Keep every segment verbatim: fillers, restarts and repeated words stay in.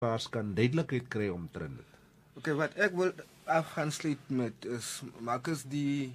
paars kan duidelikheid kry omtrent dit. Okay, wat ek wil af gaan sluit met is maak is die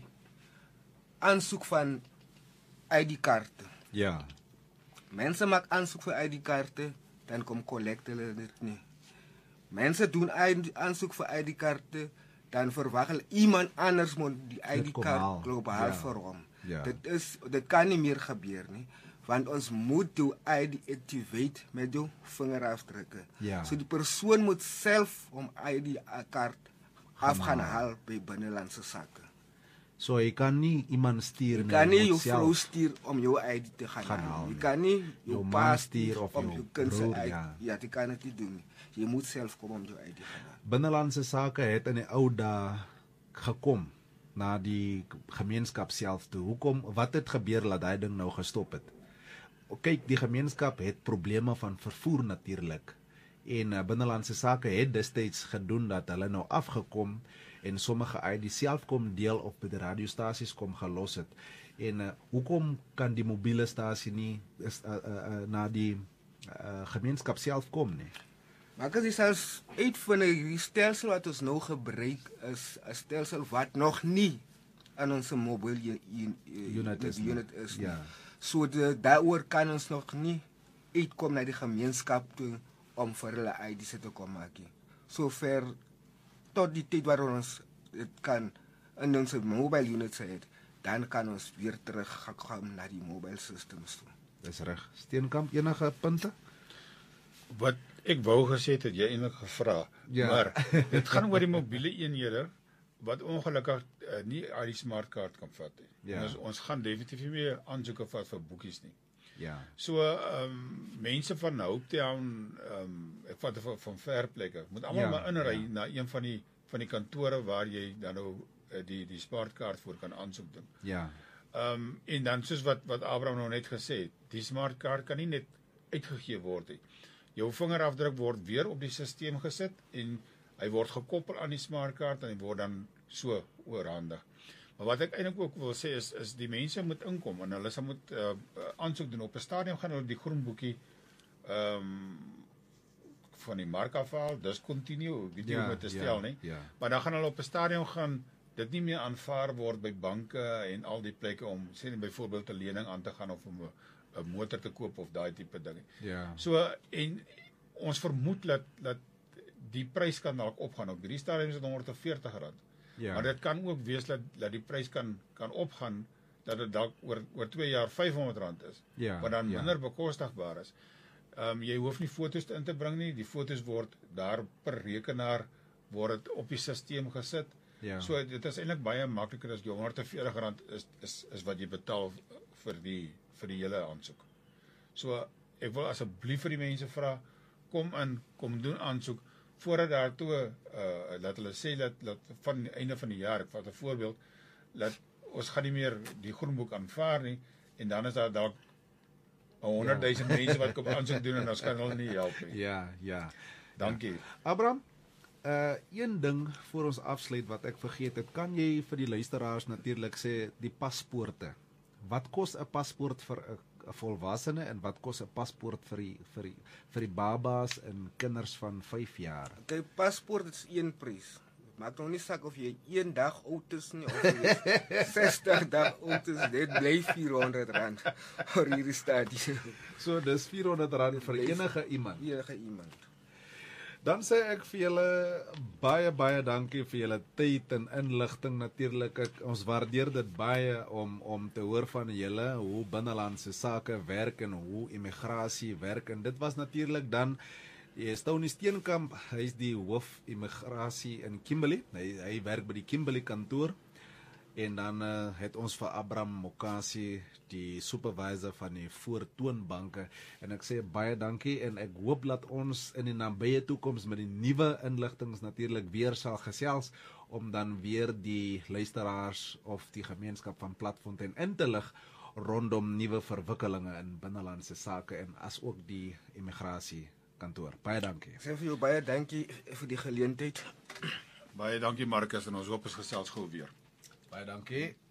aansoek van I D-kaarte. Ja. Mense maak aansoek vir I D-kaarte, dan kom collect hulle dit nie. Mense doen aansoek vir I D-kaarte, dan verwag hulle iemand anders moet die I D-kaart globaal ja. vir hom. Ja. Dit is dit kan nie meer gebeur nie, want ons moet jou I D activate met jou vingerafdrukke. Ja. So die persoon moet self om I D-kaart af gaan haal by binnelandse sake. So jy kan nie iemand stuur nie. Jy kan nie jou vrou stuur om jou I D te gaan, gaan haal. Jy kan nie jou, jou pa stuur of om jou kind se I D. Ja, ja jy kan dit nie doen nie. Jy moet self kom om jou I D te gaan haal. Binnelandse sake het in die ou dae gekom na die gemeenskap self toe. Hoekom, wat het gebeur dat hy ding nou gestop het? Kyk, die gemeenskap het probleme van vervoer natuurlik. En uh, binnelandse sake het destyds gedoen dat hulle nou afgekom en sommige I D self kom deel of by die radiostasies kom gelos het. En uh, hoekom kan die mobiele stasie nie is, uh, uh, uh, na die uh, gemeenskap self kom nie? Maar as jy selfs uitvind die stelsel wat ons nou gebruik is 'n stelsel wat nog nie aan ons mobiele unit is. Unit is ja. So daaroor kan ons nog nie uitkom na die gemeenskap toe om vir hulle I D se te kom maak. Sover tot die tyd waar ons dit kan in ons mobile units het, dan kan ons weer terug gaan na die mobile systems toe. Dis reg. Steenkamp, enige punte? Wat ek wou gesê het, het jy eintlik gevra, ja. Maar dit gaan oor die mobiele eenhede wat ongelukkig uh, nie al die smartkaart kan vat nie. Ja. Ons, ons gaan definitief nie meer aansoeke vat vir boekies nie. Ja. So ehm um, mense van Hopetown, ehm um, ek vat van, van ver plekke, moet almal ja, maar inry ja. na een van die van die kantore waar jy dan nou uh, die die smartkaart voor kan aansoek doen. Ja. Ehm um, en dan soos wat wat Abraham nou net gesê het, die smartkaart kan nie net uitgegee word nie. Jou vingerafdruk word weer op die stelsel gesit en hy word gekoppel aan die smartkaart en hy word dan so oorhandig. Maar wat ek eintlik ook wil sê is is die mense moet inkom en hulle sal moet uh, aansoek doen. Op 'n stadium gaan hulle die groen boekie ehm um, van die mark afhaal, dis continue, weet jy ja, hoe om te stel, ja, nie? Ja. Maar dan gaan hulle op 'n stadium gaan dit nie meer aanvaar word by banke en al die plekke om sê net byvoorbeeld 'n lening aan te gaan of om 'n motor te koop of daai tipe dinge. Ja. So en ons vermoed dat dat die prys kan dalk opgaan. Op hierdie stadium is dit honderd en veertig rand. Ja. Maar dit kan ook wees dat dat die prys kan kan opgaan dat dit dalk oor oor twee jaar vyfhonderd rand is. Ja, wat dan ja. minder bekostigbaar is. Ehm um, jy hoef nie foto's in te bring nie. Die foto's word daar per rekenaar word dit op die stelsel gesit. Ja. So dit is eintlik baie makliker as jy honderd en veertig rand is is is wat jy betaal vir die vir die hele aansoek. So ek wil asseblief vir die mense vra, kom in, kom doen aansoek voordat daar toe uh dat hulle sê dat dat van die einde van die jaar, ek vat 'n voorbeeld, dat ons gaan nie meer die groenboek aanvaar nie en dan is daar dalk honderd duisend ja. mense wat kom aansoek doen en ons kan hulle nie help nie. Ja, ja. Dankie. Ja. Abraham, uh een ding voor ons afsluit wat ek vergeet het, kan jy vir die luisteraars natuurlik sê die paspoorte. Wat kos 'n paspoort vir 'n volwassene en wat kos 'n paspoort vir die vir die vir die babas en kinders van vyf jaar? Okay, paspoort is een prys. Maak nou nie saak of jy een dag oud is nie of jy sestig dag oud is, dit bly vierhonderd rand vir hierdie stadie. So dis vierhonderd rand vir enige iemand. Enige iemand. Dan sê ek vir julle baie baie dankie vir julle tyd en inligting natuurlik. Ek, ons waardeer dit baie om om te hoor van julle hoe binnelandse sake werk en hoe immigrasie werk en dit was natuurlik dan Tony Steenkamp, hy is die hoof immigrasie in Kimberley. Hy hy werk by die Kimberley kantoor. En dan uh, het ons vir Abraham Mokasi, die supervisor van die voortoonbanke. En ek sê baie dankie en ek hoop dat ons in die nabye toekoms met die nuwe inligtings natuurlik weer sal gesels om dan weer die luisteraars of die gemeenskap van Platfontein in te lig rondom nuwe verwikkelinge in binnelandse sake en as ook die immigrasie kantoor. Baie dankie. Ek sê vir jou baie dankie vir die geleentheid. Baie dankie Marcus en ons hoop ons gesels gou weer. Baie dankie.